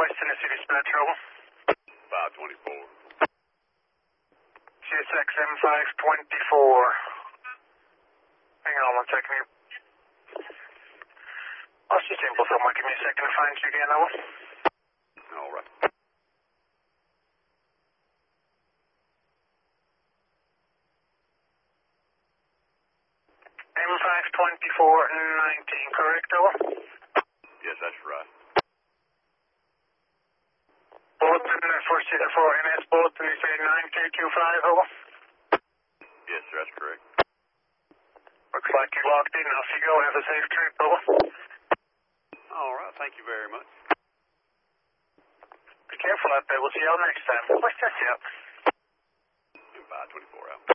West Tennessee Dispatch, over. 524. CSX M524. Hang on 1 second here. Lost your symbol somewhere. Give me a second to find you again, over. All right. M52419, correct, over? Yes, that's right. Bulletin for NS Bulletin, you say 9225, over? Yes, sir, that's correct. Looks like you're locked in. Off you go. Have a safe trip, over. All right, thank you very much. Be careful out there. We'll see y'all next time. What's that, yep? 524 out.